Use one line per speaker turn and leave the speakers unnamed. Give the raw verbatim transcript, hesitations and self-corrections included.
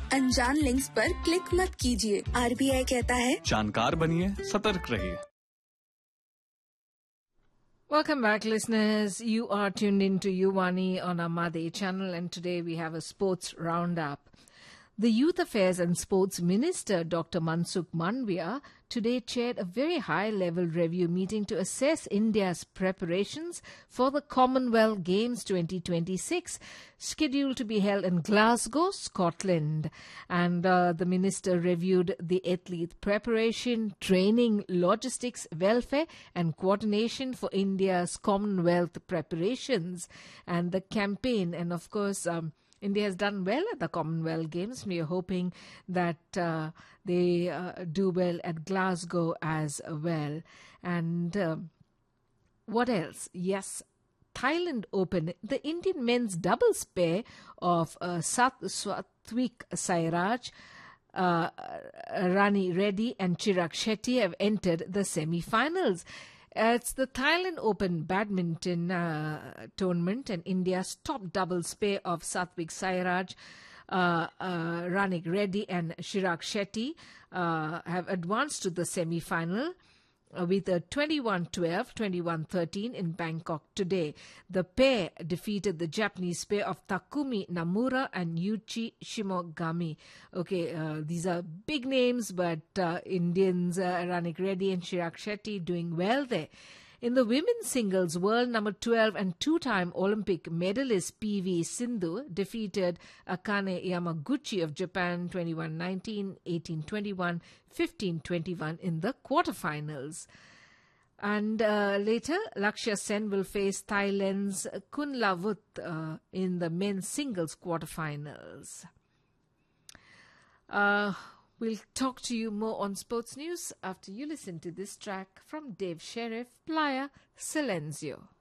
अनजान लिंक्स पर क्लिक मत कीजिए। आरबीआई कहता है
जानकार बनिए, सतर्क रहिए।
Welcome back, listeners. You are tuned in to Yuwani on our Made channel, and today we have a sports roundup. The Youth Affairs and Sports Minister, Doctor Mansukh Mandaviya, today chaired a very high-level review meeting to assess India's preparations for the Commonwealth Games twenty twenty-six, scheduled to be held in Glasgow, Scotland. And uh, the minister reviewed the athlete preparation, training, logistics, welfare and coordination for India's Commonwealth preparations and the campaign. And of course, um, India has done well at the Commonwealth Games. We are hoping that uh, they uh, do well at Glasgow as well. And uh, what else? Yes, Thailand Open. The Indian men's doubles pair of uh, Sat- Satvik Sairaj, uh, Rani Reddy and Chirag Shetty have entered the semi-finals. Uh, it's the Thailand Open badminton uh, tournament, and India's top doubles pair of Satvik Sairaj, uh, uh, Ranik Reddy and Chirag Shetty uh, have advanced to the semi-final uh, with a twenty-one twelve, twenty-one thirteen in Bangkok today. The pair defeated the Japanese pair of Takumi Namura and Yuichi Shimogami. Okay, uh, these are big names, but uh, Indians, uh, Ranik Reddy and Chirag Shetty, doing well there. In the women's singles, world number twelve and two-time Olympic medalist P V Sindhu defeated Akane Yamaguchi of Japan twenty-one nineteen, eighteen twenty-one, fifteen twenty-one in the quarterfinals. And uh, later, Lakshya Sen will face Thailand's Kunlavut uh, in the men's singles quarterfinals. Uh, we'll talk to you more on sports news after you listen to this track from Dave Sheriff, Playa Silencio.